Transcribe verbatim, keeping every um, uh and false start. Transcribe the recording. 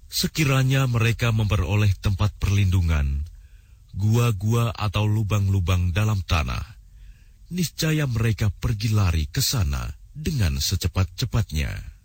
Sekiranya mereka memperoleh tempat perlindungan, gua-gua atau lubang-lubang dalam tanah, niscaya mereka pergi lari ke sana dengan secepat-cepatnya.